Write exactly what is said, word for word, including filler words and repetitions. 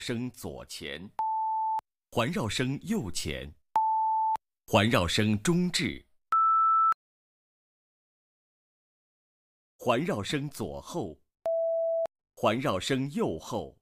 声左前，环绕声右前，环绕声中置，环绕声左后，环绕声右后。